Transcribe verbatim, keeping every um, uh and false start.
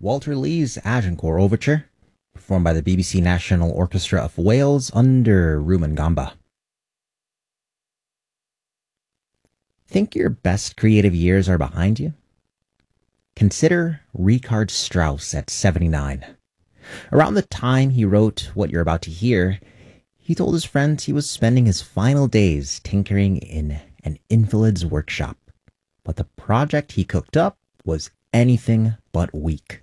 Walter Lee's Agincourt Overture, performed by the B B C National Orchestra of Wales under Rumangamba. Think your best creative years are behind you? Consider Richard Strauss at seventy-nine. Around the time he wrote what you're about to hear, he told his friends he was spending his final days tinkering in an invalid's workshop. But the project he cooked up was anything but weak.